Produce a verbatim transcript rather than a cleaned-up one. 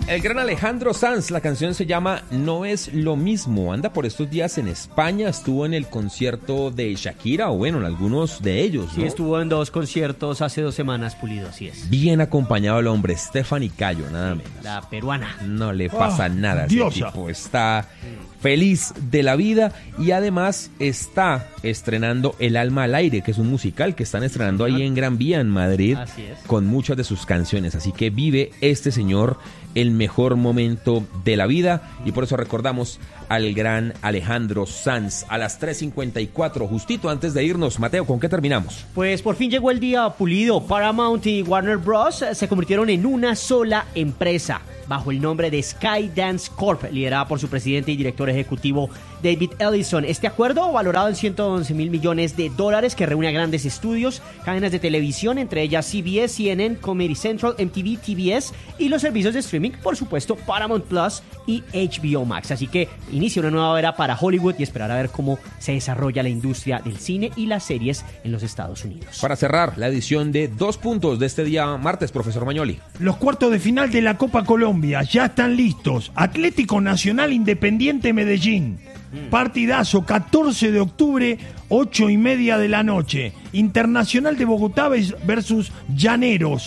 El gran Alejandro Sanz, la canción se llama No es lo mismo. Anda por estos días en España, estuvo en el concierto de Shakira, o bueno, en algunos de ellos, ¿no? Sí, estuvo en dos conciertos hace dos semanas, Pulido, así es. Bien acompañado el hombre, Stephanie Cayo, nada menos. La peruana. No le pasa Oh, nada a ese diosa. tipo, está feliz de la vida y además está estrenando El alma al aire, que es un musical que están estrenando ahí en Gran Vía, en Madrid, Así es. con muchas de sus canciones. Así que vive este señor el mejor momento de la vida y por eso recordamos al gran Alejandro Sanz a las tres cincuenta y cuatro, justito antes de irnos. Mateo, ¿con qué terminamos? Pues por fin llegó el día, Pulido. Paramount y Warner Bros. Se convirtieron en una sola empresa bajo el nombre de Skydance Corp, liderada por su presidente y director ejecutivo David Ellison. Este acuerdo, valorado en ciento once mil millones de dólares, que reúne a grandes estudios, cadenas de televisión, entre ellas C B S, C N N, Comedy Central, M T V, T B S y los servicios de streaming, por supuesto, Paramount Plus y H B O Max. Así que inicia una nueva era para Hollywood y esperar a ver cómo se desarrolla la industria del cine y las series en los Estados Unidos. Para cerrar la edición de Dos Puntos de este día martes, profesor Mañoli. Los cuartos de final de la Copa Colombia ya están listos. Atlético Nacional Independiente Medellín. Partidazo, catorce de octubre, ocho y media de la noche. Internacional de Bogotá versus Llaneros.